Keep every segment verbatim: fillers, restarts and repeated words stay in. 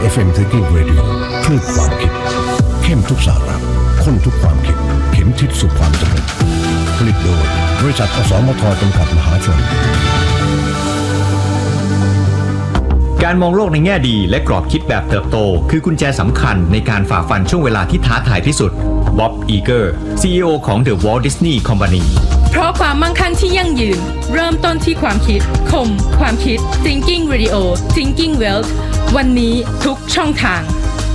เอฟ เอ็ม Thinking Radio คลื่นความคิดเข้มทุกสาระข้นทุกความคิดเข็มทิศสู่ความสำเร็จผลิตโดยบริษัทอสมทจำกัดมหาชนการมองโลกในแง่ดีและกรอบคิดแบบเติบโตคือกุญแจสำคัญในการฝ่าฟันช่วงเวลาที่ท้าทายที่สุดบ๊อบ อีเกอร์ ซี อี โอ ของ The Walt Disney Company เพราะความมั่งคั่งที่ยั่งยืนเริ่มต้นที่ความคิดคมความคิด Thinking Radio Thinking Wealth วันนี้ทุกช่องทาง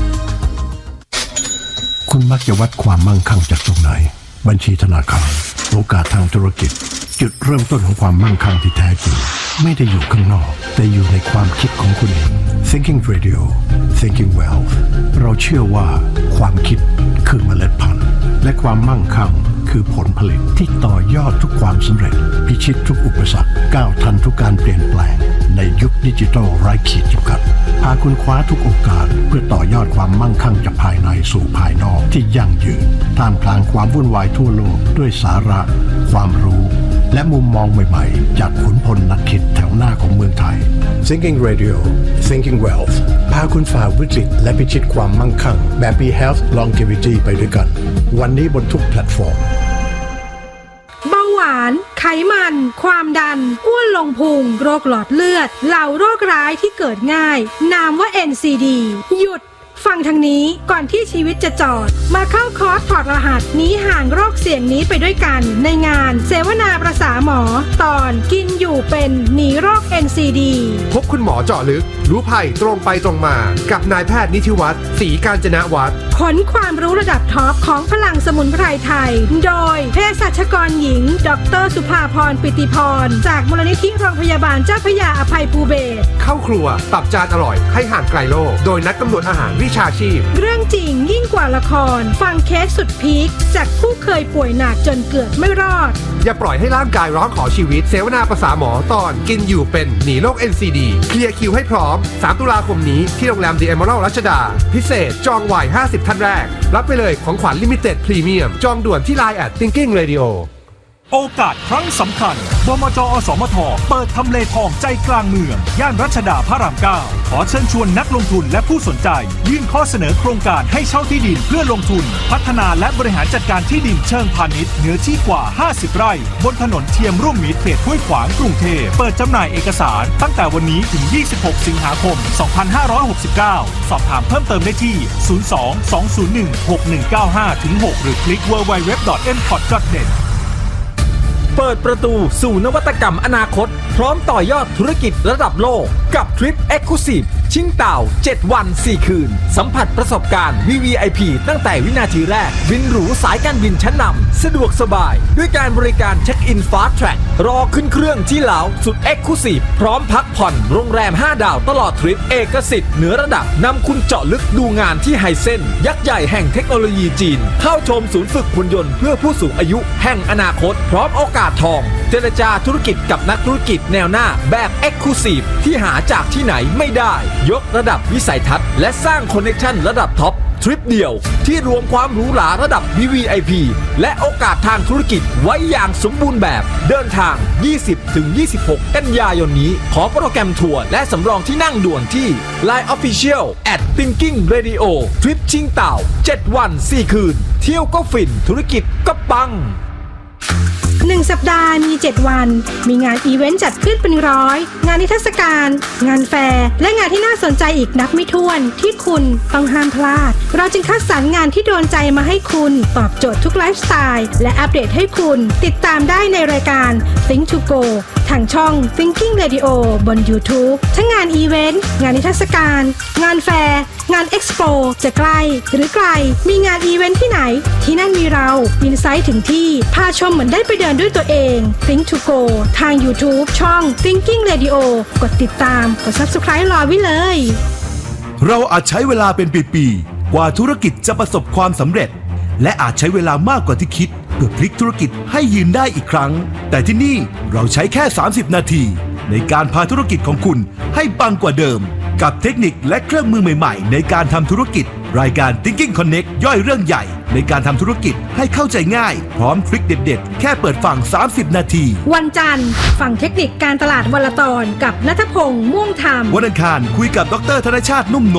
คุณมักจะวัดความมั่งคั่งจากตรงไหนบัญชีธนาคารโอกาสทางธุรกิจจุดเริ่มต้นของความมั่งคั่งที่แท้จริงไม่ได้อยู่ข้างนอกแต่อยู่ในความคิดของคุณเอง Thinking Radio Thinking Wealth เราเชื่อว่าความคิดคือเมล็ดพันธุ์และความมั่งคั่งคือผลผลิตที่ต่อยอดทุกความสำเร็จพิชิตทุกอุปสรรคก้าวทันทุกการเปลี่ยนแปลงในยุคดิจิทัลไร้ขีดจำกัดพาคุณคว้าทุกโอกาสเพื่อต่อยอดความมั่งคั่งจากภายในสู่ภายนอกที่ยั่งยืนท่ามกลางความวุ่นวายทั่วโลกด้วยสาระความรู้และมุมมองใหม่ๆจากขุนพลนักคิดแถวหน้าของเมืองไทย Thinking Radio Thinking Wealth พาคุณฝ่าวิกฤตและพิชิตความมั่งคั่งแบบ Be Health Longevity ไปด้วยกันวันนี้บนทุกแพลตฟอร์มเบาหวานไขมันความดันอ้วนลงพุงโรคหลอดเลือดเหล่าโรคร้ายที่เกิดง่ายนามว่า เอ็น ซี ดี หยุดฟังทางนี้ก่อนที่ชีวิตจะจอดมาเข้าคอร์สถอดรหัสหนีห่างโรคเสี่ยงนี้ไปด้วยกันในงานเสวนาประสาหมอตอนกินอยู่เป็นหนีโรค เอ็น ซี ดีพบคุณหมอเจาะลึกรู้ภัยตรงไปตรงมากับนายแพทย์นิธิวัฒน์ศรีกาญจนวัฒน์ขนความรู้ระดับท็อปของพลังสมุนไพรไทยโดยเภสัชกรหญิงดร.สุภาพรปิติพรจากมูลนิธิโรงพยาบาลเจ้าพระยาอภัยภูเบศรเข้าครัวตับจานอร่อยให้ห่างไกลโรคโดยนักกำหนดอาหารวิชาชีพเรื่องจริงยิ่งกว่าละครฟังเคสสุดพีคจากผู้เคยป่วยหนักจนเกือบไม่รอดอย่าปล่อยให้ร่างกายร้องขอชีวิตเสวนาประสาหมอตอนกินอยู่เป็นหนีโรค เอ็น ซี ดี เคลียร์คิวให้พร้อมสามตุลาคมนี้ที่โรงแรม The Emerald รัชดาพิเศษจองไว้ห้าสิบท่านแรกรับไปเลยของขวัญลิมิเต็ดพรีเมียมจองด่วนที่ ไลน์ แอท Thinking Radio โอกาสครั้งสำคัญบมจ.อสมทเปิดทำเลทองใจกลางเมืองย่านรัชดาพระรามเก้าขอเชิญชวนนักลงทุนและผู้สนใจยื่นข้อเสนอโครงการให้เช่าที่ดินเพื่อลงทุนพัฒนาและบริหารจัดการที่ดินเชิงพาณิชย์เนื้อที่กว่าห้าสิบไร่บนถนนเทียมร่วมมิตรเขตห้วยขวางกรุงเทพเปิดจำหน่ายเอกสารตั้งแต่วันนี้ถึงยี่สิบหกสิงหาคมสองพันห้าร้อยหกสิบเก้าสอบถามเพิ่มเติมได้ที่ศูนย์ สอง สอง ศูนย์ หนึ่ง หก หนึ่ง เก้า ห้า หก หรือคลิก ดับเบิลยู ดับเบิลยู ดับเบิลยู ดอท เอ็ม พอร์ต ดอท เน็ตเปิดประตูสู่นวัตกรรมอนาคตพร้อมต่อยอดธุรกิจระดับโลกกับทริป Exclusive ชิงเต่าเจ็ดวันสี่คืนสัมผัสประสบการณ์ วี วี ไอ พี ตั้งแต่วินาทีแรกบินหรูสายการบินชั้นนำสะดวกสบายด้วยการบริการเช็คอิน Fast Track รอขึ้นเครื่องที่ลาวสุด Exclusive พร้อมพักผ่อนโรงแรมห้าดาวตลอดทริปเอกสิทธิ์เหนือระดับนำคุณเจาะลึกดูงานที่ไฮเซ็นยักษ์ใหญ่แห่งเทคโนโลยีจีนเข้าชมศูนย์ฝึกหุ่นยนต์เพื่อผู้สูงอายุแห่งอนาคตพร้อมโอกาสทองเจรจาธุรกิจกับนักธุรกิจแนวหน้าแบบ Exclusive ที่หาจากที่ไหนไม่ได้ยกระดับวิสัยทัศน์และสร้างคอนเนคชั่นระดับท็อปทริปเดียวที่รวมความหรูหราระดับ วี วี ไอ พี และโอกาสทางธุรกิจไว้อย่างสมบูรณ์แบบเดินทาง ยี่สิบถึงยี่สิบหก กันยายนนี้ขอโปรแกรมทัวร์และสำรองที่นั่งด่วนที่ ไลน์ Official แอท Thinking Radio ทริปชิงเต่าเจ็ดวันสี่คืนเที่ยวก็ฟินธุรกิจก็ปังหนึ่งสัปดาห์มีเจ็ดวันมีงานอีเวนต์จัดขึ้นเป็นร้อยงานนิทรรศการงานแฟร์และงานที่น่าสนใจอีกนับไม่ถ้วนที่คุณต้องห้ามพลาดเราจึงคัดสรรงานที่โดนใจมาให้คุณตอบโจทย์ทุกไลฟ์สไตล์และอัปเดตให้คุณติดตามได้ในรายการ Think to Go ทางช่อง Thinking Radio บน YouTube ทั้งงานอีเวนต์งานนิทรรศการงานแฟร์งานเอ็กซ์โปจะใกล้หรือไกลมีงานอีเวนต์ที่ไหนที่นั่นมีเราอินไซต์ถึงที่พาชมเหมือนได้ไปเดินด้วยตัวเอง Think to Go ทาง YouTube ช่อง Thinking Radio กดติดตามกด Subscribe รอไว้เลยเราอาจใช้เวลาเป็นปีๆกว่าธุรกิจจะประสบความสำเร็จและอาจใช้เวลามากกว่าที่คิดเพื่อพลิกธุรกิจให้ยืนได้อีกครั้งแต่ที่นี่เราใช้แค่สามสิบนาทีในการพาธุรกิจของคุณให้ปังกว่าเดิมกับเทคนิคและเครื่องมือใหม่ๆในการทำธุรกิจรายการ Thinking Connect ย่อยเรื่องใหญ่ในการทำธุรกิจให้เข้าใจง่ายพร้อมทริคเด็ดๆแค่เปิดฟังสามสิบนาทีวันจันทร์ฟังเทคนิคการตลาดวันละตอนกับณัฐพงษ์ม่วงธรรมวันอังคารคุยกับดร.ธนชาตินุ่มนนท์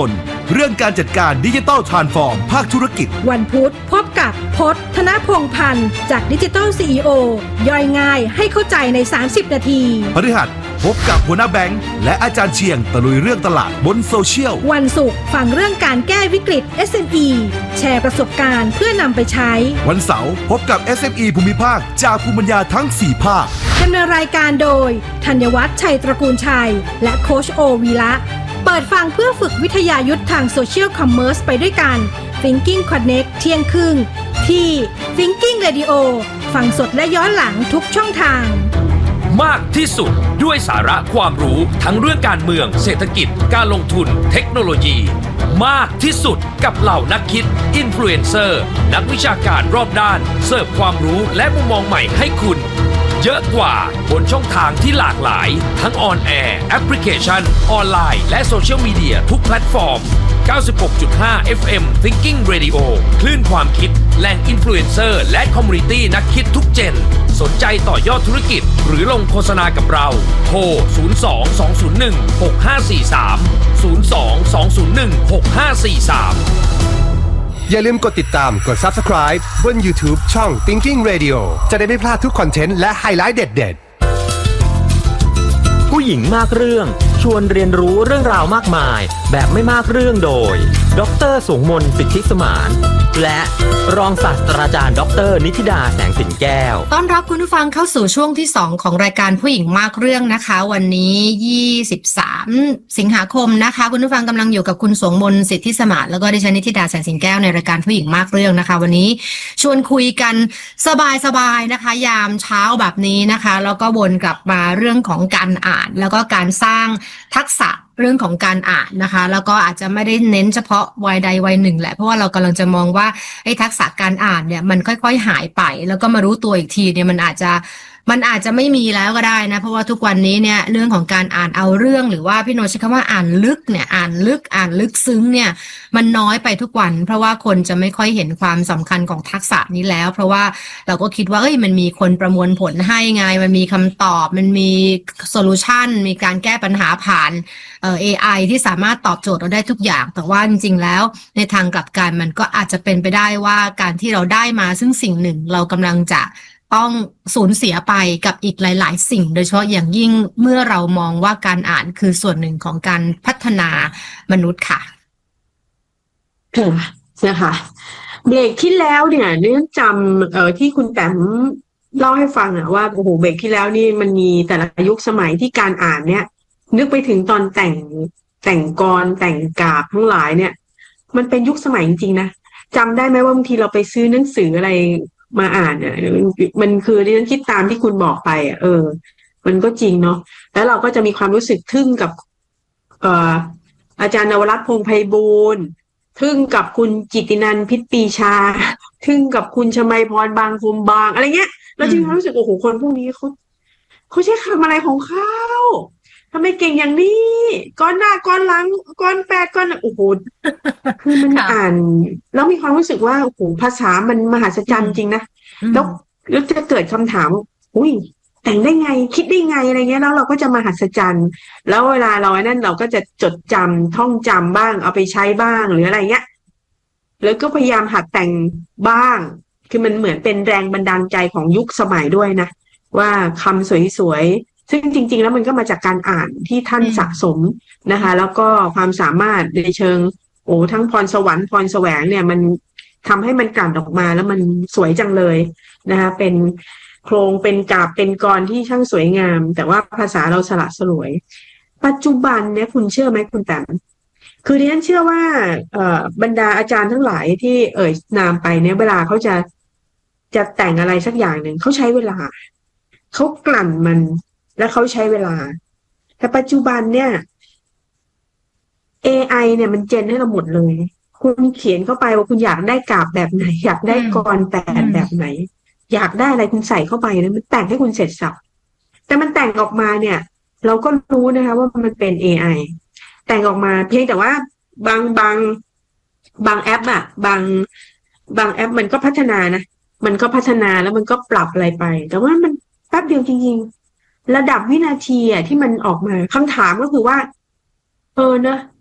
เรื่องการจัดการดิจิทัลทรานส์ฟอร์มภาคธุรกิจวันพุธพบกับพจน์ธนพงษ์พันธ์จากดิจิทัล ซี อี โอ ย่อยง่ายให้เข้าใจในสามสิบนาทีพฤหัสพบกับหัวหน้าแบงค์และอาจารย์เชียงตะลุยเรื่องตลาดบนโซเชียลวันศุกร์ฟังเรื่องการแก้วิกฤต เอส เอ็ม อี แชร์ประสบการณ์เพื่อนำไปใช้วันเสาร์พบกับ เอส เอ็ม อี ภูมิภาคจากภูมิปัญญาทั้งสี่ภาคดำเนินรายการโดยธัญวัฒน์ชัยตระกูลชัยและโค้ชโอวีระเปิดฟังเพื่อฝึกวิทยายุทธทางโซเชียลคอมเมอร์สไปด้วยกัน Thinking Connect เที่ยงครึ่งที่ Thinking Radio ฟังสดและย้อนหลังทุกช่องทางมากที่สุดด้วยสาระความรู้ทั้งเรื่องการเมืองเศรษฐกิจการลงทุนเทคโนโลยีมากที่สุดกับเหล่านักคิดอินฟลูเอนเซอร์นักวิชาการรอบด้านเสิร์ฟความรู้และมุมมองใหม่ให้คุณเยอะกว่าบนช่องทางที่หลากหลายทั้งออนแอร์แอปพลิเคชันออนไลน์และโซเชียลมีเดียทุกแพลตฟอร์ม เก้าสิบหกจุดห้า เอฟ เอ็ม Thinking Radio คลื่นความคิดแหล่งอินฟลูเอนเซอร์และคอมมูนิตี้นักคิดทุกเจนสนใจต่อยอดธุรกิจหรือลงโฆษณากับเราโทรศูนย์ สอง สอง ศูนย์ หนึ่ง หก ห้า สี่ สาม ศูนย์ สอง สอง ศูนย์ หนึ่ง หก ห้า สี่ สามอย่าลืมกดติดตามกด Subscribe บน YouTube ช่อง Thinking Radio จะได้ไม่พลาดทุกคอนเทนต์และไฮไลท์เด็ดๆผู้หญิงมากเรื่องชวนเรียนรู้เรื่องราวมากมายแบบไม่มากเรื่องโดยดร.สงมนต์สิทธิสมานและรองศาสตราจารย์ดร.นิธิดาแสงสินแก้วต้อนรับคุณผู้ฟังเข้าสู่ช่วงที่สองของรายการผู้หญิงมากเรื่องนะคะวันนี้ยี่สิบสามสิงหาคมนะคะคุณผู้ฟังกำลังอยู่กับคุณสงมนต์สิทธิสมานแล้วก็ดิฉันนิธิดาแสงสินแก้วในรายการผู้หญิงมากเรื่องนะคะวันนี้ชวนคุยกันสบายๆนะคะยามเช้าแบบนี้นะคะแล้วก็วนกลับมาเรื่องของการอ่านแล้วก็การสร้างทักษะเรื่องของการอ่านนะคะแล้วก็อาจจะไม่ได้เน้นเฉพาะวัยใดวัยหนึ่งแหละเพราะว่าเรากำลังจะมองว่าไอ้ทักษะการอ่านเนี่ยมันค่อยๆหายไปแล้วก็มารู้ตัวอีกทีเนี่ยมันอาจจะมันอาจจะไม่มีแล้วก็ได้นะเพราะว่าทุกวันนี้เนี่ยเรื่องของการอ่านเอาเรื่องหรือว่าพี่โนใช้คำว่าอ่านลึกเนี่ยอ่านลึกอ่านลึกซึ้งเนี่ยมันน้อยไปทุกวันเพราะว่าคนจะไม่ค่อยเห็นความสำคัญของทักษะนี้แล้วเพราะว่าเราก็คิดว่าเอ้ยมันมีคนประมวลผลให้ไงมันมีคำตอบมันมีโซลูชันมีการแก้ปัญหาผ่านเอ่อ เอ ไอ ที่สามารถตอบโจทย์เราได้ทุกอย่างแต่ว่าจริงๆแล้วในทางกลับกันมันก็อาจจะเป็นไปได้ว่าการที่เราได้มาซึ่งสิ่งหนึ่งเรากำลังจะต้องสูญเสียไปกับอีกหลายๆสิ่งโดยเฉพาะอย่างยิ่งเมื่อเรามองว่าการอ่านคือส่วนหนึ่งของการพัฒนามนุษย์ค่ะนะคะเบรกที่แล้วเนี่ยเนื่องจำเอ่อที่คุณแต้มเล่าให้ฟังอะว่าโอ้โหเบรกที่แล้วนี่มันมีแต่ละยุคสมัยที่การอ่านเนี่ยนึกไปถึงตอนแต่งแต่งกรแต่งกาบทั้งหลายเนี่ยมันเป็นยุคสมัยจริงๆนะจำได้ไหมว่าบางทีเราไปซื้อหนังสืออะไรมาอ่านเนี่ยมันคือที่ฉันคิดตามที่คุณบอกไปอ่ะเออมันก็จริงเนาะแล้วเราก็จะมีความรู้สึกทึ่งกับเอ่ออาจารย์นวรัตน์พงษ์ไพบูลย์ทึ่งกับคุณจิตตินันท์พิษปีชาทึ่งกับคุณชมัยพรบางคมบางอะไรเงี้ยเราจึงรู้สึกโอ้โหคนพวกนี้เขาเขาใช้คำอะไรของเขาทำไมเก่งอย่างนี้ก้อนหน้าก้อนหลังก้อนแปดก้อนโอ้โหคือมันอ่านแล้วมีความรู้สึกว่าโอ้โหภาษามันมหัศจรรย์จริงนะแล้วแล้วจะเกิดคำถามอุ้ยแต่งได้ไงคิดได้ไงอะไรเงี้ยแล้วเราก็จะมหัศจรรย์แล้วเวลาเราไอ้นั่นเราก็จะจดจำท่องจำบ้างเอาไปใช้บ้างหรืออะไรเงี้ยแล้วก็พยายามหัดแต่งบ้างคือมันเหมือนเป็นแรงบันดาลใจของยุคสมัยด้วยนะว่าคำสวยๆซึ่งจริงๆแล้วมันก็มาจากการอ่านที่ท่านสะสมนะคะแล้วก็ความสามารถในเชิงโอ้ทั้งพรสวรรค์พรแสวงเนี่ยมันทำให้มันกลั่นออกมาแล้วมันสวยจังเลยนะคะเป็นโครงเป็นกาบเป็นกรที่ช่างสวยงามแต่ว่าภาษาเราสละสลวยปัจจุบันเนี่ยคุณเชื่อไหมคุณแต้มคือดิฉันเชื่อว่าเอ่อบรรดาอาจารย์ทั้งหลายที่เอ่ยนามไปเนี่ยเวลาเขาจะจะแต่งอะไรสักอย่างหนึ่งเขาใช้เวลาเขากลั่นมันและเขาใช้เวลาแต่ปัจจุบันเนี่ย เอ ไอ เนี่ยมันเจนให้เราหมดเลยคุณเขียนเข้าไปว่าคุณอยากได้กาบแบบไหนอยากได้กรแปดแบบไหนอยากได้อะไรคุณใส่เข้าไปนะมันแต่งให้คุณเสร็จสับแต่มันแต่งออกมาเนี่ยเราก็รู้นะคะว่ามันเป็น เอ ไอ แต่งออกมาเพียงแต่ว่าบางบางบางแอปอะบางบางแอปมันก็พัฒนานะมันก็พัฒนาแล้วมันก็ปรับอะไรไปแต่ว่ามันแป๊บเดียวจริงๆระดับวินาทีอะที่มันออกมาคำถามก็คือว่าเออเนอะ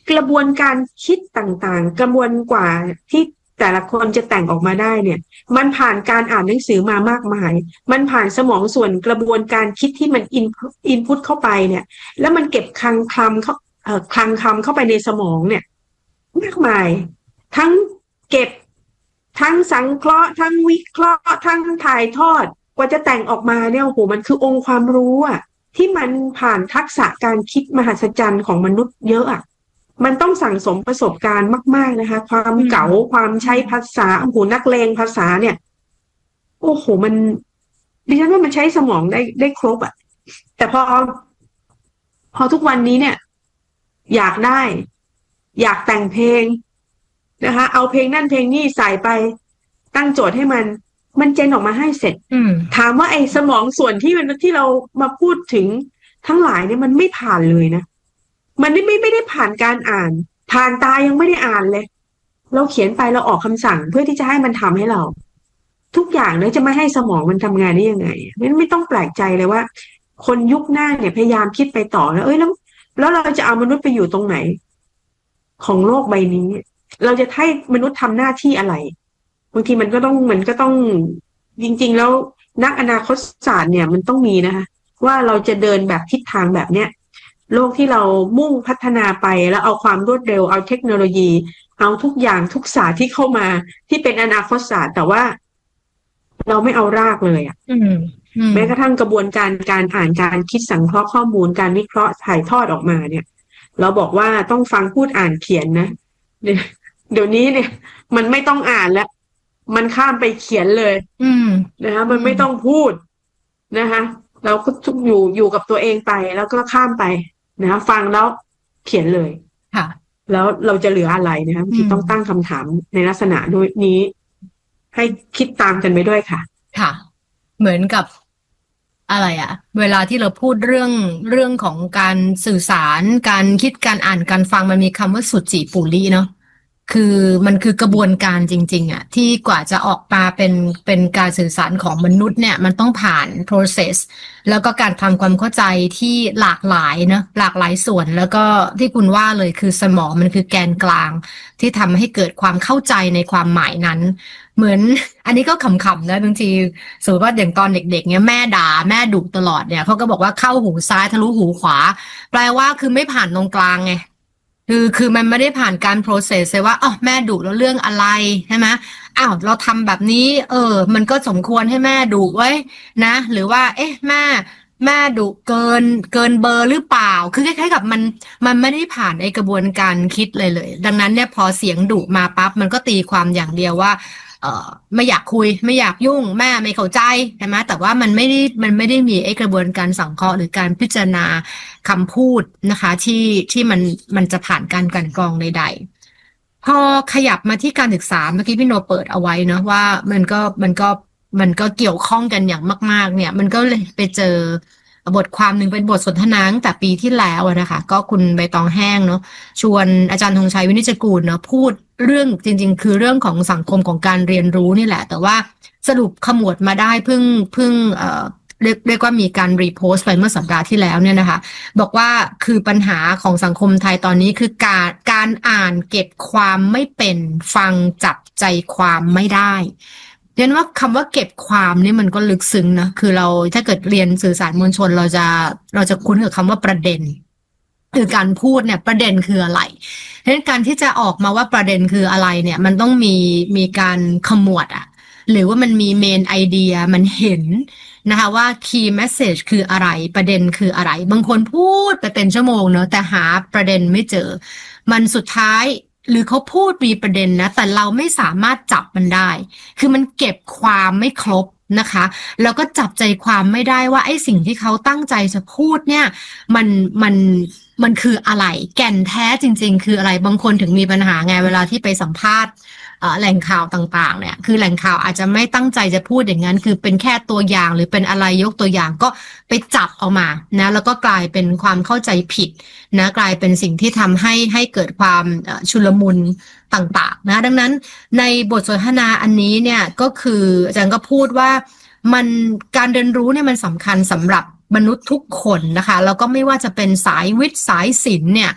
กระบวนการคิดต่างๆกระบวนกว่าที่แต่ละคนจะแต่งออกมาได้เนี่ยมันผ่านการอ่านหนังสือมามากมายมันผ่านสมองส่วนกระบวนการคิดที่มันอินอินพุตเข้าไปเนี่ยแล้วมันเก็บคลังคำเข้าเอ่อคลังคำเข้าไปในสมองเนี่ยมากมายทั้งเก็บทั้งสังเคราะห์ทั้งวิเคราะห์ทั้งถ่ายทอดกว่าจะแต่งออกมาเนี่ยโอ้โหมันคือองค์ความรู้อะที่มันผ่านทักษะการคิดมหัศจรรย์ของมนุษย์เยอะอะมันต้องสั่งสมประสบการณ์มากๆนะคะความเก๋าความใช้ภาษาโอ้โหนักเลงภาษาเนี่ยโอ้โหมันดิฉันว่ามันใช้สมองได้ได้ครบอะแต่พอพอทุกวันนี้เนี่ยอยากได้อยากแต่งเพลงนะคะเอาเพลงนั่นเพลงนี่ใส่ไปตั้งโจทย์ให้มันมันเจนออกมาให้เสร็จถามว่าไอ้สมองส่วนที่มันที่เรามาพูดถึงทั้งหลายเนี่ยมันไม่ผ่านเลยนะมันไม่ไม่ไม่ได้ผ่านการอ่านผ่านตายังไม่ได้อ่านเลยเราเขียนไปเราออกคำสั่งเพื่อที่จะให้มันทำให้เราทุกอย่างเนี่ยจะไม่ให้สมองมันทำงานได้ยังไงไม่ไม่ต้องแปลกใจเลยว่าคนยุคหน้าเนี่ยพยายามคิดไปต่อแล้วเอ้ยแล้วแล้วเราจะเอามนุษย์ไปอยู่ตรงไหนของโลกใบนี้เราจะให้มนุษย์ทำหน้าที่อะไรบางทีมันก็ต้องมันก็ต้องจริงๆแล้วนักอนาคตศาสตร์เนี่ยมันต้องมีนะคะว่าเราจะเดินแบบทิศทางแบบเนี้ยโลกที่เรามุ่งพัฒนาไปแล้วเอาความรวดเร็วเอาเทคโนโลยีเอาทุกอย่างทุกศาสตร์ที่เข้ามาที่เป็นอนาคตศาสตร์แต่ว่าเราไม่เอารากเลยอ่ะแม้กระทั่งกระบวนการการอ่านการคิดสังเคราะห์ข้อมูลการวิเคราะห์ถ่ายทอดออกมาเนี่ยเราบอกว่าต้องฟังพูดอ่านเขียนนะเดี๋ยวนี้เนี่ยมันไม่ต้องอ่านแล้วมันข้ามไปเขียนเลยนะคะมันไม่ต้องพูดนะคะเราก็อยู่อยู่กับตัวเองไปแล้วก็ข้ามไปนะคะฟังแล้วเขียนเลยค่ะแล้วเราจะเหลืออะไรนะคะที่ต้องตั้งคำถามในลักษณะด้วยนี้ให้คิดตามกันไปด้วยค่ะค่ะเหมือนกับอะไรอะเวลาที่เราพูดเรื่องเรื่องของการสื่อสารการคิดการอ่านการฟังมันมีคำว่าสุจิปุริเนาะคือมันคือกระบวนการจริงๆอ่ะที่กว่าจะออกมาเป็นเป็นการสื่อสารของมนุษย์เนี่ยมันต้องผ่าน process แล้วก็การทำความเข้าใจที่หลากหลายนะหลากหลายส่วนแล้วก็ที่คุณว่าเลยคือสมองมันคือแกนกลางที่ทำให้เกิดความเข้าใจในความหมายนั้นเหมือนอันนี้ก็ขำๆนะบางทีสมมติว่าอย่างตอนเด็กๆเนี่ยแม่ด่าแม่ดุตลอดเนี่ยเขาก็บอกว่าเข้าหูซ้ายทะลุหูขวาแปลว่าคือไม่ผ่านตรงกลางไงคือคือมันไม่ได้ผ่านการ process เลยว่าอ๋อแม่ดุแล้วเรื่องอะไรใช่ไหมอ้าวเราทำแบบนี้เออมันก็สมควรให้แม่ดุไว้นะหรือว่าเอ๊ะแม่แม่ดุเกินเกินเบอร์หรือเปล่าคือคล้ายๆกับมันมันไม่ได้ผ่านไอ้กระบวนการคิดเลยเลยดังนั้นเนี่ยพอเสียงดุมาปั๊บมันก็ตีความอย่างเดียวว่าเอ่อไม่อยากคุยไม่อยากยุ่งแม่ไม่เข้าใจใช่ไหมแต่ว่ามันไม่ได้มันไม่ได้มีไอ้กระบวนการสังเคราะห์หรือการพิจารณาคำพูดนะคะที่ที่มันมันจะผ่านการกลั่นกรองใดๆพอขยับมาที่การศึกษาเมื่อกี้พี่โนเปิดเอาไว้เนาะว่ามันก็มันก็มันก็เกี่ยวข้องกันอย่างมากๆเนี่ยมันก็เลยไปเจอบทความหนึ่งเป็นบทสนทนาตั้งแต่ปีที่แล้วนะคะก็คุณใบตองแห้งเนาะชวนอาจารย์ธงชัยวินิจฉัยกูลเนาะพูดเรื่องจริงๆคือเรื่องของสังคมของการเรียนรู้นี่แหละแต่ว่าสรุปขมวดมาได้เพิ่งเพิ่งเอ่อเรียกเรียกว่ามีการรีโพสต์ไปเมื่อสัปดาห์ที่แล้วเนี่ยนะคะบอกว่าคือปัญหาของสังคมไทยตอนนี้คือการการอ่านเก็บความไม่เป็นฟังจับใจความไม่ได้เรียนว่าคำว่าเก็บความนี่มันก็ลึกซึ้งนะคือเราถ้าเกิดเรียนสื่อสารมวลชนเราจะเราจะคุ้นกับคำว่าประเด็นคือการพูดเนี่ยประเด็นคืออะไรเพราะฉะนั้นการที่จะออกมาว่าประเด็นคืออะไรเนี่ยมันต้องมีมีการขมวดอะหรือว่ามันมีเมนไอเดียมันเห็นนะคะว่า key message คืออะไรประเด็นคืออะไรบางคนพูดไปเป็นชั่วโมงเนอะแต่หาประเด็นไม่เจอมันสุดท้ายหรือเขาพูดมีประเด็นนะแต่เราไม่สามารถจับมันได้คือมันเก็บความไม่ครบนะคะแล้วก็จับใจความไม่ได้ว่าไอ้สิ่งที่เขาตั้งใจจะพูดเนี่ยมันมันมันคืออะไรแก่นแท้จริงๆคืออะไรบางคนถึงมีปัญหาไงเวลาที่ไปสัมภาษณ์แหล่งข่าวต่างๆเนี่ยคือแหล่งข่าวอาจจะไม่ตั้งใจจะพูดอย่างนั้นคือเป็นแค่ตัวอย่างหรือเป็นอะไรยกตัวอย่างก็ไปจับออกมานะแล้วก็กลายเป็นความเข้าใจผิดนะกลายเป็นสิ่งที่ทำให้ให้เกิดความชุลมุนต่างๆนะดังนั้นในบทสนทนาอันนี้เนี่ยก็คืออาจารย์ก็พูดว่ามันการเรียนรู้เนี่ยมันสำคัญสำหรับมนุษย์ทุกคนนะคะแล้วก็ไม่ว่าจะเป็นสายวิทย์สายศิลป์เนี่ย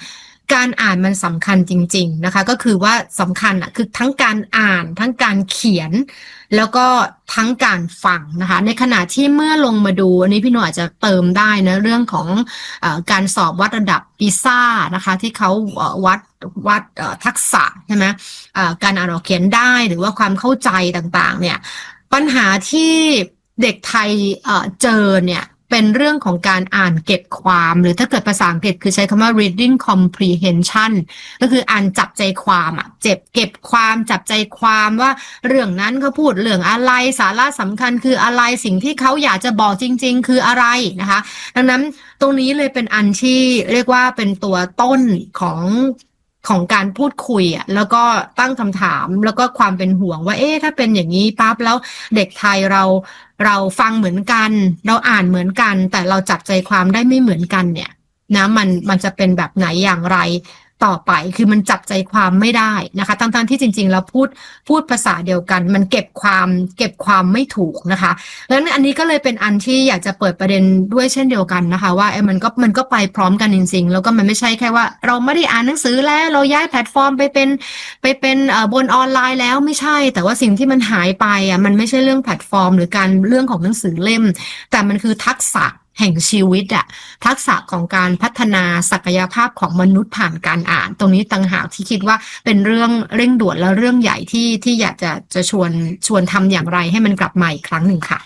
การอ่านมันสำคัญจริงๆนะคะก็คือว่าสำคัญอ่ะคือทั้งการอ่านทั้งการเขียนแล้วก็ทั้งการฟังนะคะในขณะที่เมื่อลงมาดูอันนี้พี่หนูอาจจะเติมได้นะเรื่องของเอ่อการสอบวัดระดับปีซ่านะคะที่เขาวัดวัดทักษะใช่ไหมการอ่านออกเขียนได้หรือว่าความเข้าใจต่างๆเนี่ยปัญหาที่เด็กไทยเอ่อเจอเนี่ยเป็นเรื่องของการอ่านเก็บความหรือถ้าเกิดภาษาอังกฤษคือใช้คำว่า reading comprehension ก็คืออ่านจับใจความอ่ะเจ็บเก็บความจับใจความว่าเรื่องนั้นเขาพูดเรื่องอะไรสาระสำคัญคืออะไรสิ่งที่เขาอยากจะบอกจริงๆคืออะไรนะคะดังนั้นตรงนี้เลยเป็นอันที่เรียกว่าเป็นตัวต้นของของการพูดคุยอ่ะแล้วก็ตั้งคำถามแล้วก็ความเป็นห่วงว่าเอ๊ะถ้าเป็นอย่างนี้ปั๊บแล้วเด็กไทยเราเราฟังเหมือนกันเราอ่านเหมือนกันแต่เราจับใจความได้ไม่เหมือนกันเนี่ยนะมันมันจะเป็นแบบไหนอย่างไรต่อไปคือมันจับใจความไม่ได้นะคะทั้งๆที่จริงๆเราพูดพูดภาษาเดียวกันมันเก็บความเก็บความไม่ถูกนะคะแล้วอันนี้ก็เลยเป็นอันที่อยากจะเปิดประเด็นด้วยเช่นเดียวกันนะคะว่าไอ้มันก็มันก็ไปพร้อมกันจริงๆแล้วก็มันไม่ใช่แค่ว่าเราไม่ได้อ่านหนังสือแล้วเราย้ายแพลตฟอร์มไปเป็นไปเป็นเอ่อบนออนไลน์แล้วไม่ใช่แต่ว่าสิ่งที่มันหายไปอ่ะมันไม่ใช่เรื่องแพลตฟอร์มหรือการเรื่องของหนังสือเล่มแต่มันคือทักษะแห่งชีวิตอะทักษะของการพัฒนาศักยภาพของมนุษย์ผ่านการอ่านตรงนี้ต่างหากที่คิดว่าเป็นเรื่องเร่งด่วนและเรื่องใหญ่ที่ที่อยากจะจะชวนชวนทำอย่างไรให้มันกลับมาอีกครั้งหนึ่งค่ะ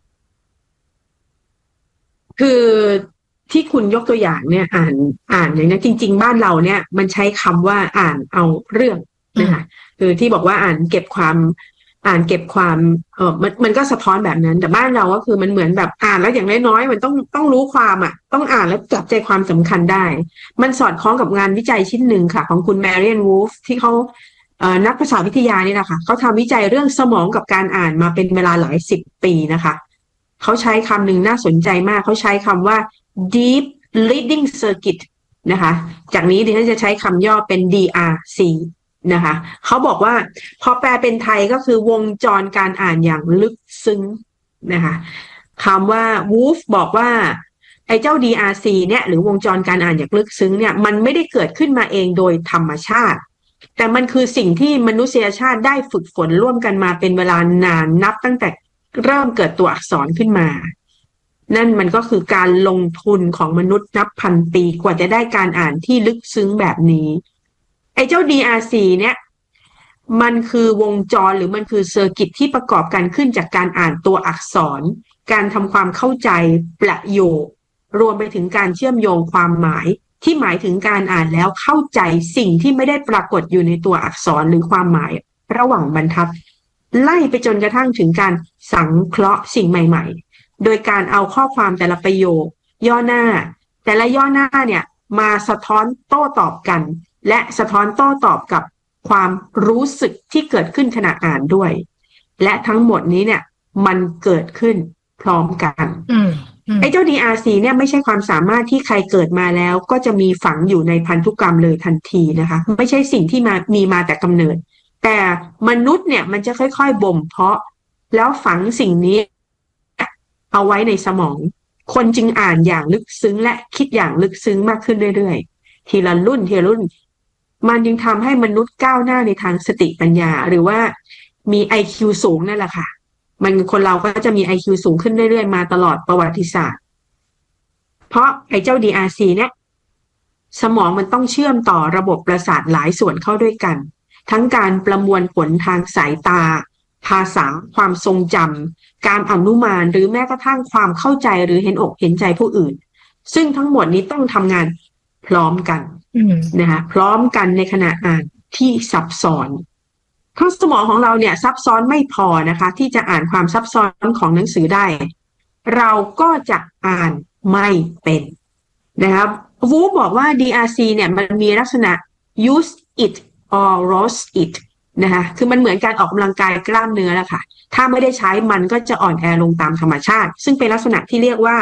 คือที่คุณยกตัวอย่างเนี่ยอ่านอ่านอย่างนี้จริงๆบ้านเราเนี่ยมันใช้คำว่าอ่านเอาเรื่องนะคะคือที่บอกว่าอ่านเก็บความอ่านเก็บความเออมันมันก็สะท้อนแบบนั้นแต่บ้านเราก็คือมันเหมือนแบบอ่านแล้วอย่างน้อยๆมันต้องต้องรู้ความอ่ะต้องอ่านแล้วจับใจความสำคัญได้มันสอดคล้องกับงานวิจัยชิ้นหนึ่งค่ะของคุณแมรี่แอนวูฟที่เขาเอ่อนักภาษาวิทยานี่นะคะเขาทำวิจัยเรื่องสมองกับการอ่านมาเป็นเวลาหลายสิบปีนะคะเขาใช้คำหนึ่งน่าสนใจมากเขาใช้คำว่า deep reading circuit นะคะจากนี้ดิฉันจะใช้คำย่อเป็น ดี อาร์ ซีนะคะเขาบอกว่าพอแปลเป็นไทยก็คือวงจรการอ่านอย่างลึกซึ้งนะคะคำว่า Wolf บอกว่าไอ้เจ้า ดี อาร์ ซี เนี่ยหรือวงจรการอ่านอย่างลึกซึ้งเนี่ยมันไม่ได้เกิดขึ้นมาเองโดยธรรมชาติแต่มันคือสิ่งที่มนุษยชาติได้ฝึกฝนร่วมกันมาเป็นเวลานานนับตั้งแต่เริ่มเกิดตัวอักษรขึ้นมานั่นมันก็คือการลงทุนของมนุษย์นับพันปีกว่าจะได้การอ่านที่ลึกซึ้งแบบนี้ไอ้เจ้า ดี อาร์ ซี เนี่ยมันคือวงจรหรือมันคือเซอร์กิตที่ประกอบกันขึ้นจากการอ่านตัวอักษรการทำความเข้าใจประโยครวมไปถึงการเชื่อมโยงความหมายที่หมายถึงการอ่านแล้วเข้าใจสิ่งที่ไม่ได้ปรากฏอยู่ในตัวอักษรหรือความหมายระหว่างบรรทัดไล่ไปจนกระทั่งถึงการสังเคราะห์สิ่งใหม่ๆโดยการเอาข้อความแต่ละประโยคย่อหน้าแต่ละย่อหน้าเนี่ยมาสะท้อนโต้ตอบกันและสะท้อนโต้ตอบกับความรู้สึกที่เกิดขึ้นขณะอ่านด้วยและทั้งหมดนี้เนี่ยมันเกิดขึ้นพร้อมกันไอ้เจ้า ดี อาร์ ซี เนี่ยไม่ใช่ความสามารถที่ใครเกิดมาแล้วก็จะมีฝังอยู่ในพันธุกรรมเลยทันทีนะคะไม่ใช่สิ่งที่มามีมาแต่กำเนิดแต่มนุษย์เนี่ยมันจะค่อยๆบ่มเพาะแล้วฝังสิ่งนี้เอาไว้ในสมองคนจึงอ่านอย่างลึกซึ้งและคิดอย่างลึกซึ้งมากขึ้นเรื่อยๆทีละรุ่นทีละรุ่นมันจึงทำให้มนุษย์ก้าวหน้าในทางสติปัญญาหรือว่ามี ไอ คิว สูงนั่นแหละค่ะมันคนเราก็จะมี ไอ คิว สูงขึ้นเรื่อยๆมาตลอดประวัติศาสตร์เพราะไอ้เจ้า ดี อาร์ ซี เนี่ยสมองมันต้องเชื่อมต่อระบบประสาทหลายส่วนเข้าด้วยกันทั้งการประมวลผลทางสายตาภาษาความทรงจำการอนุมานหรือแม้กระทั่งความเข้าใจหรือเห็นอกเห็นใจผู้อื่นซึ่งทั้งหมดนี้ต้องทำงานพร้อมกันนะคะพร้อมกันในขณะอ่านที่ซับซ้อนเพราะสมองของเราเนี่ยซับซ้อนไม่พอนะคะที่จะอ่านความซับซ้อนของหนังสือได้เราก็จะอ่านไม่เป็นนะครับวูฟบอกว่า ดี อาร์ ซี เนี่ยมันมีลักษณะ use it or lose it นะคะคือมันเหมือนการออกกำลังกายกล้ามเนื้อแหละค่ะถ้าไม่ได้ใช้มันก็จะอ่อนแอลงตามธรรมชาติซึ่งเป็นลักษณะที่เรียกว่า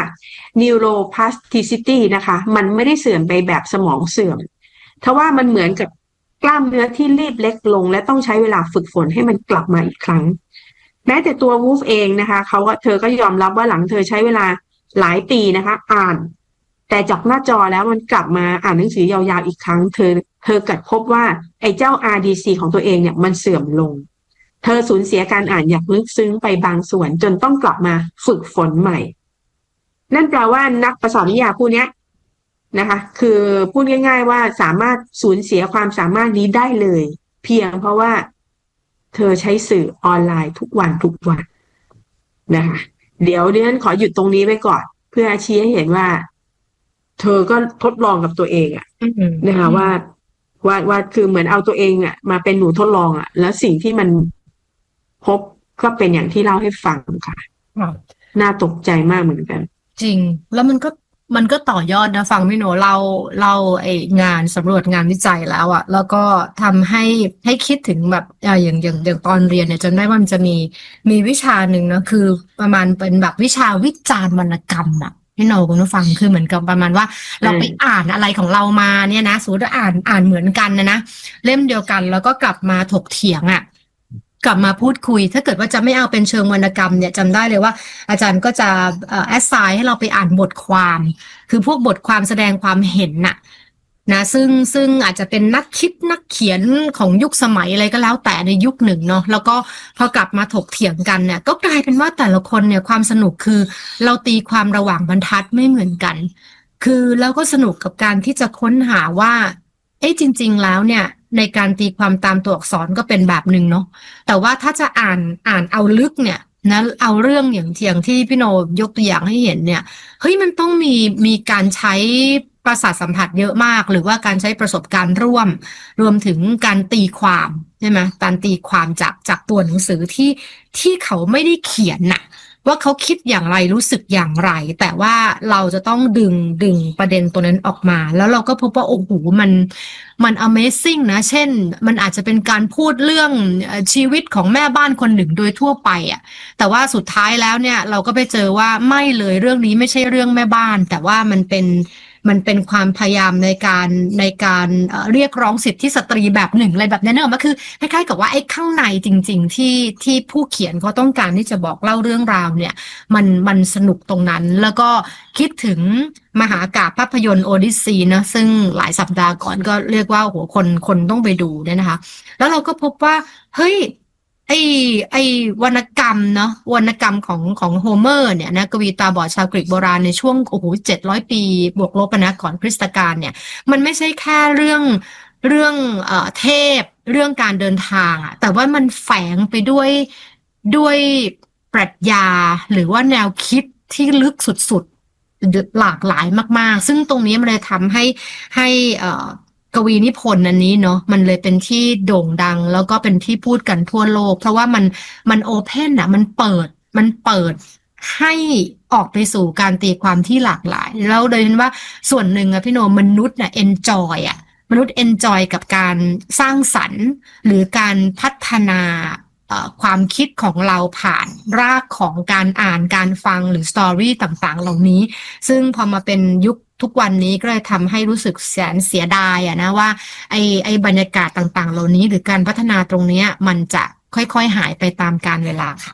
neuroplasticity นะคะมันไม่ได้เสื่อมไปแบบสมองเสื่อมทว่ามันเหมือนกับกล้ามเนื้อที่รีบเล็กลงและต้องใช้เวลาฝึกฝนให้มันกลับมาอีกครั้งแม้แต่ตัววูฟเองนะคะเขาก็เธอก็ยอมรับว่าหลังเธอใช้เวลาหลายปีนะคะอ่านแต่จากหน้าจอแล้วมันกลับมาอ่านหนังสือยาวๆอีกครั้งเธอเธอกลับพบว่าไอ้เจ้า อาร์ ดี ซี ของตัวเองเนี่ยมันเสื่อมลงเธอสูญเสียการอ่านอย่างลึกซึ้งไปบางส่วนจนต้องกลับมาฝึกฝนใหม่นั่นแปลว่านักประสาทวิทยาผู้นี้นะคะคือพูดง่ายๆว่าสามารถสูญเสียความสามารถนี้ได้เลยเพียงเพราะว่าเธอใช้สื่อออนไลน์ทุกวันทุกวันนะคะเดี๋ยวดิฉันขอหยุดตรงนี้ไว้ก่อนเพื่อชี้ให้เห็นว่าเธอก็ทดลองกับตัวเองอะนะคะว่าว่าว่าคือเหมือนเอาตัวเองอะมาเป็นหนูทดลองอะแล้วสิ่งที่มันพบก็เป็นอย่างที่เล่าให้ฟังค่ะน่าตกใจมากเหมือนกันจริงแล้วมันก็มันก็ต่อยอดนะฟังพี่โนเราเราไองานสำรวจงานวิจัยแล้วอะแล้วก็ทำให้ให้คิดถึงแบบอย่างอย่างอย่างตอนเรียนเนี่ยจำได้ว่ามันจะมีมีวิชาหนึ่งนะคือประมาณเป็นแบบวิชาวิจารณ์วรรณกรรมอะพี่โนคุณผู้ฟังคือเหมือนกับประมาณว่าเราไปอ่านอะไรของเรามาเนี่ยนะสมมติว่าอ่านอ่านเหมือนกันนะนะเล่มเดียวกันแล้วก็กลับมาถกเถียงอะกลับมาพูดคุยถ้าเกิดว่าจะไม่เอาเป็นเชิงวรรณกรรมเนี่ยจำได้เลยว่าอาจารย์ก็จะเอ่อแอสไซน์ให้เราไปอ่านบทความคือพวกบทความแสดงความเห็นน่ะนะซึ่งซึ่งอาจจะเป็นนักคิดนักเขียนของยุคสมัยอะไรก็แล้วแต่ในยุคหนึ่งเนาะแล้วก็พอกลับมาถกเถียงกันเนี่ยก็กลายเป็นว่าแต่ละคนเนี่ยความสนุกคือเราตีความระหว่างบรรทัดไม่เหมือนกันคือแล้วก็สนุกกับการที่จะค้นหาว่าเอ๊ะจริงๆแล้วเนี่ยในการตีความตามตัวอักษรก็เป็นแบบหนึ่งเนาะแต่ว่าถ้าจะอ่านอ่านเอาลึกเนี่ยนะเอาเรื่องอย่างเทียงที่พี่โนยกตัวอย่างให้เห็นเนี่ยเฮ้ยมันต้องมีมีการใช้ประสาทสัมผัสเยอะมากหรือว่าการใช้ประสบการณ์ร่วมรวมถึงการตีความใช่ไหมการตีความจากจากตัวหนังสือที่ที่เขาไม่ได้เขียนน่ะว่าเขาคิดอย่างไรรู้สึกอย่างไรแต่ว่าเราจะต้องดึงดึงประเด็นตัวนั้นออกมาแล้วเราก็พบว่าโอ้โหมันมัน Amazing นะเช่นมันอาจจะเป็นการพูดเรื่องชีวิตของแม่บ้านคนหนึ่งโดยทั่วไปอ่ะแต่ว่าสุดท้ายแล้วเนี่ยเราก็ไปเจอว่าไม่เลยเรื่องนี้ไม่ใช่เรื่องแม่บ้านแต่ว่ามันเป็นมันเป็นความพยายามในการในการเรียกร้องสิทธิสตรีแบบหนึ่งอะไรแบบนี้เนอะมันคือคล้ายๆกับว่าไอ้ข้างในจริงๆที่ที่ผู้เขียนเขาต้องการที่จะบอกเล่าเรื่องราวเนี่ยมันมันสนุกตรงนั้นแล้วก็คิดถึงมหากาพย์ภาพยนตร์โอดิซีนะซึ่งหลายสัปดาห์ก่อนก็เรียกว่าโหคนคนต้องไปดูเนี่ยนะคะแล้วเราก็พบว่าเฮ้ยไอ้ไอ้วรรณกรรมเนาะวรรณกรรมของของโฮเมอร์เนี่ยนะกวีตาบอดชาวกรีกโบราณในช่วงโอ้โหเจ็ดร้อยปีบวกลบนะก่อนคริสตกาลเนี่ยมันไม่ใช่แค่เรื่องเรื่องเอ่อเทพเรื่องการเดินทางอะแต่ว่ามันแฝงไปด้วยด้วยปรัชญาหรือว่าแนวคิดที่ลึกสุดๆหลากหลายมากๆซึ่งตรงนี้มันเลยทำให้ให้เอ่อกวีนิพนธ์อันนี้เนาะมันเลยเป็นที่โด่งดังแล้วก็เป็นที่พูดกันทั่วโลกเพราะว่ามันมันโอเพนอะมันเปิดมันเปิดให้ออกไปสู่การตีความที่หลากหลายแล้วโดยเฉพาะส่วนหนึ่งอะพี่โนมนุษย์น่ะเอนจอยอะมนุษย์เอนจอยกับการสร้างสรรค์หรือการพัฒนาความคิดของเราผ่านรากของการอ่านการฟังหรือสตอรี่ต่างๆเหล่านี้ซึ่งพอมาเป็นยุคทุกวันนี้ก็เลยทำให้รู้สึกแสนเสียดายอะนะว่าไอไอบรรยากาศต่างๆเหล่านี้หรือการพัฒนาตรงนี้มันจะค่อยๆหายไปตามกาลเวลาค่ะ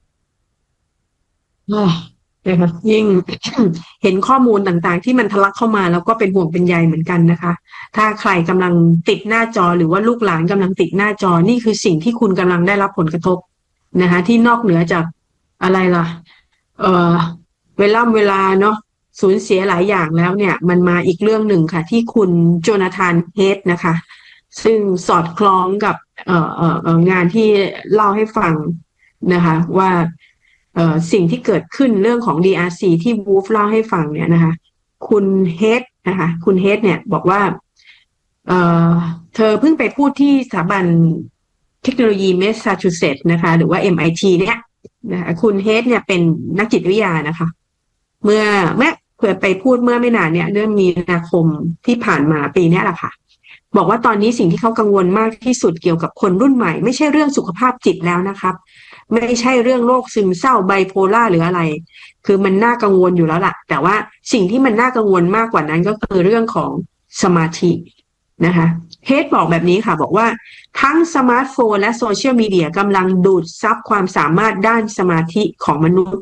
นะคะยิ่ง เห็นข้อมูลต่างๆที่มันทะลักเข้ามาแล้วก็เป็นห่วงเป็นใยเหมือนกันนะคะถ้าใครกำลังติดหน้าจอหรือว่าลูกหลานกำลังติดหน้าจอนี่คือสิ่งที่คุณกำลังได้รับผลกระทบนะคะที่นอกเหนือจากอะไรล่ะเอ่อเวลาเวลาเนาะสูญเสียหลายอย่างแล้วเนี่ยมันมาอีกเรื่องหนึ่งค่ะที่คุณโจนาธานเฮดนะคะซึ่งสอดคล้องกับเอ่อเอ่องานที่เล่าให้ฟังนะคะว่าเอ่อสิ่งที่เกิดขึ้นเรื่องของ ดี อาร์ ซี ที่วูฟเล่าให้ฟังเนี่ยนะคะคุณเฮดนะคะคุณเฮดเนี่ยบอกว่าเอ่อเธอเพิ่งไปพูดที่สถาบันเทคโนโลยีแมสซาชูเซตส์นะคะหรือว่า เอ็ม ไอ ที เนี่ยนะคะคุณเฮดเนี่ยเป็นนักจิตวิทยานะคะเมื่อแม่เคยไปพูดเมื่อไม่นานเนี่ยเดือนมีนาคมที่ผ่านมาปีนี้แหละค่ะบอกว่าตอนนี้สิ่งที่เขากังวลมากที่สุดเกี่ยวกับคนรุ่นใหม่ไม่ใช่เรื่องสุขภาพจิตแล้วนะครับไม่ใช่เรื่องโรคซึมเศร้าไบโพล่าหรืออะไรคือมันน่ากังวลอยู่แล้วล่ะแต่ว่าสิ่งที่มันน่ากังวลมากกว่านั้นก็คือเรื่องของสมาธินะคะเฮดบอกแบบนี้ค่ะบอกว่าทั้งสมาร์ทโฟนและโซเชียลมีเดียกำลังดูดซับความสามารถด้านสมาธิของมนุษย์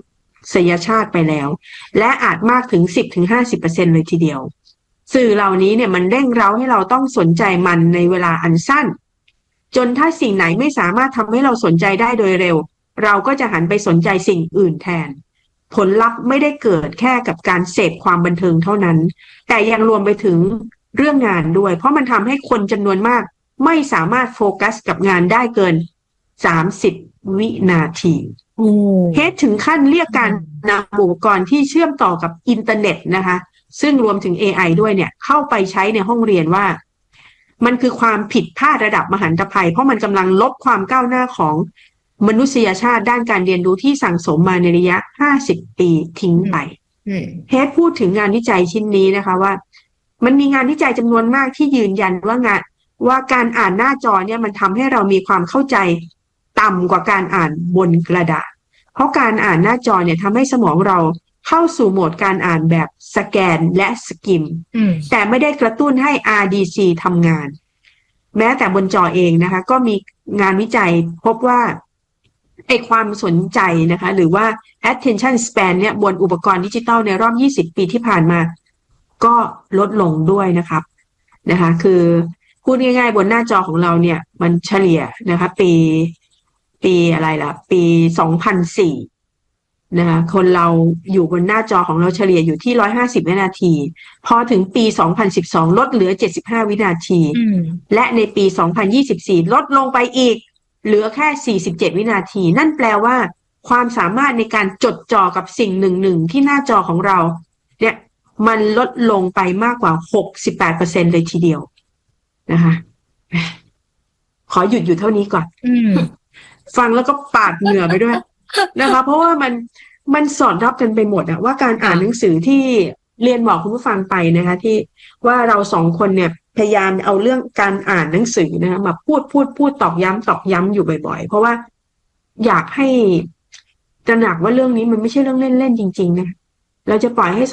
ษยชาติไปแล้วและอาจมากถึง สิบถึงห้าสิบเปอร์เซ็นต์ เลยทีเดียวสื่อเหล่านี้เนี่ยมันเร่งเร้าให้เราต้องสนใจมันในเวลาอันสั้นจนถ้าสิ่งไหนไม่สามารถทำให้เราสนใจได้โดยเร็วเราก็จะหันไปสนใจสิ่งอื่นแทนผลลัพธ์ไม่ได้เกิดแค่กับการเสพความบันเทิงเท่านั้นแต่ยังรวมไปถึงเรื่องงานด้วยเพราะมันทำให้คนจำนวนมากไม่สามารถโฟกัสกับงานได้เกินสามสิบวินาทีเฮดถึงขั้นเรียกการนำอุปกรณ์ที่เชื่อมต่อกับอินเทอร์เน็ตนะคะซึ่งรวมถึง เอ ไอ ด้วยเนี่ยเข้าไปใช้ในห้องเรียนว่ามันคือความผิดพลาดระดับมหันตภัยเพราะมันกำลังลบความก้าวหน้าของมนุษยชาติด้านการเรียนรู้ที่สั่งสมมาในระยะห้าสิบปีทิ้งไปเฮดพูดถึงงานวิจัยชิ้นนี้นะคะว่ามันมีงานวิจัยจำนวนมากที่ยืนยันว่างานว่าการอ่านหน้าจอเนี่ยมันทำให้เรามีความเข้าใจต่ำกว่าการอ่านบนกระดาษเพราะการอ่านหน้าจอเนี่ยทำให้สมองเราเข้าสู่โหมดการอ่านแบบสแกนและสกิมแต่ไม่ได้กระตุ้นให้ อาร์ ดี ซี ทำงานแม้แต่บนจอเองนะคะก็มีงานวิจัยพบว่าไอความสนใจนะคะหรือว่า attention span เนี่ยบนอุปกรณ์ดิจิตอลในรอบยี่สิบปีที่ผ่านมาก็ลดลงด้วยนะครับนะคะคือพูดง่ายๆบนหน้าจอของเราเนี่ยมันเฉลี่ยนะคะปีปีอะไรล่ะปีสองพันสี่นะคะคนเราอยู่บนหน้าจอของเราเฉลี่ยอยู่ที่หนึ่งร้อยห้าสิบวินาทีพอถึงปีสองพันสิบสองลดเหลือเจ็ดสิบห้าวินาทีและในปีสองพันยี่สิบสี่ลดลงไปอีกเหลือแค่สี่สิบเจ็ดวินาทีนั่นแปลว่าความสามารถในการจดจ่อกับสิ่งหนึ่งๆที่หน้าจอของเราเนี่ยมันลดลงไปมากกว่า หกสิบแปดเปอร์เซ็นต์ เลยทีเดียวนะคะขอหยุดอยู่เท่านี้ก่อนฟังแล้วก็ปาดเหงื่อไปด้วยนะคะเพราะว่ามันมันสอดรับกันไปหมดอะว่าการอ่านหนังสือที่เรียนบอกคุณผู้ฟังไปนะคะที่ว่าเราสองคนเนี่ยพยายามเอาเรื่องการอ่านหนังสือนะคะมาพูดพูดพูดตอกย้ำตอกย้ำอยู่บ่อยๆเพราะว่าอยากให้ตระหนักว่าเรื่องนี้มันไม่ใช่เรื่องเล่นๆจริงๆนะเราจะปล่อยให้